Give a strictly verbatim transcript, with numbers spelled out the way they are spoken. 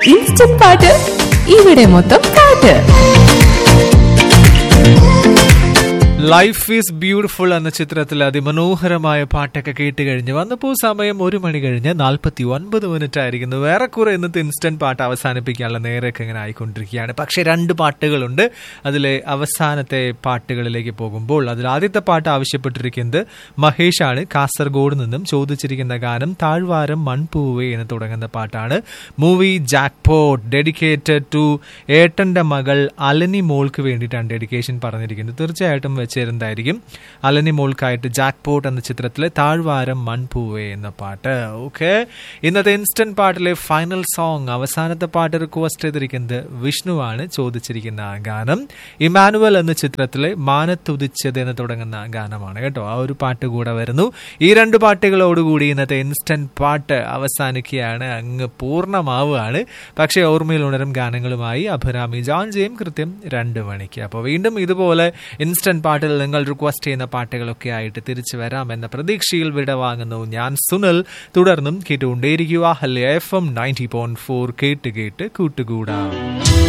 Instant പാട്ട് ഇവിടെ മൊത്തം പാട്ട്. ലൈഫ് ഈസ് ബ്യൂട്ടിഫുൾ എന്ന ചിത്രത്തിൽ അതിമനോഹരമായ പാട്ടൊക്കെ കേട്ട് കഴിഞ്ഞ് വന്നപ്പോൾ സമയം ഒരു മണി കഴിഞ്ഞ് നാൽപ്പത്തി ഒൻപത് മിനിറ്റ് ആയിരിക്കുന്നു. വേറെ കുറെ ഇന്നത്തെ ഇൻസ്റ്റന്റ് പാട്ട് അവസാനിപ്പിക്കാനുള്ള നേരമൊക്കെ ഇങ്ങനെ ആയിക്കൊണ്ടിരിക്കുകയാണ്. പക്ഷെ രണ്ട് പാട്ടുകളുണ്ട്. അതിലെ അവസാനത്തെ പാട്ടുകളിലേക്ക് പോകുമ്പോൾ അതിൽ ആദ്യത്തെ പാട്ട് ആവശ്യപ്പെട്ടിരിക്കുന്നത് മഹേഷാണ്. കാസർഗോഡ് നിന്നും ചോദിച്ചിരിക്കുന്ന ഗാനം താഴ്വാരം മൺപൂവേ എന്ന് തുടങ്ങുന്ന പാട്ടാണ്. മൂവി ജാക്ക്പോട്ട് ഡെഡിക്കേറ്റഡ് ടു ഏട്ടന്റെ മകൾ അലനി മോൾക്ക് വേണ്ടിയിട്ടാണ് ഡെഡിക്കേഷൻ പറഞ്ഞിരിക്കുന്നത്. തീർച്ചയായിട്ടും ചേരുന്നതായിരിക്കും. അലനി മോൾക്കായിട്ട് ജാക്ക്പോട്ട് എന്ന ചിത്രത്തിലെ താഴ്വാരം മൺപൂവേ എന്ന പാട്ട്. ഓക്കെ, ഇന്നത്തെ ഇൻസ്റ്റന്റ് പാട്ടിലെ ഫൈനൽ സോങ് അവസാനത്തെ പാട്ട് റിക്വസ്റ്റ് ചെയ്തിരിക്കുന്നത് വിഷ്ണുവാണ്. ചോദിച്ചിരിക്കുന്ന ഗാനം ഇമാനുവൽ എന്ന ചിത്രത്തിലെ മാനത്തുദിച്ചത് എന്ന് തുടങ്ങുന്ന ഗാനമാണ് കേട്ടോ. ആ ഒരു പാട്ട് കൂടെ വരുന്നു. ഈ രണ്ട് പാട്ടുകളോടുകൂടി ഇന്നത്തെ ഇൻസ്റ്റന്റ് പാട്ട് അവസാനിക്കുകയാണ്, അങ്ങ് പൂർണ്ണമാവുകയാണ്. പക്ഷേ ഓർമ്മയിൽ ഉണരും ഗാനങ്ങളുമായി അഭിരാമി ജോൺ ജെയിം കൃത്യം രണ്ട് മണിക്ക്. അപ്പോൾ വീണ്ടും ഇതുപോലെ ഇൻസ്റ്റന്റ് പാട്ടിൽ നിങ്ങൾ റിക്വസ്റ്റ് ചെയ്യുന്ന പാട്ടുകളൊക്കെ ആയിട്ട് തിരിച്ചു വരാമെന്ന പ്രതീക്ഷയിൽ വിട വാങ്ങുന്നു ഞാൻ സുനിൽ. തുടർന്നും കേട്ടുകൊണ്ടേയിരിക്കുക ഹല്യ F M ninety point four കേട്ട് കേട്ട് കൂട്ടുകൂടാം.